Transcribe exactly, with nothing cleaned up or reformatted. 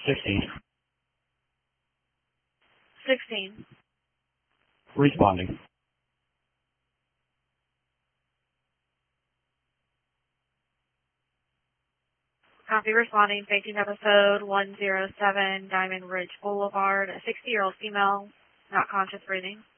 sixteen. sixteen. Responding. Copy responding. Faking episode one oh seven Diamond Ridge Boulevard. A sixty-year-old female, not conscious, breathing.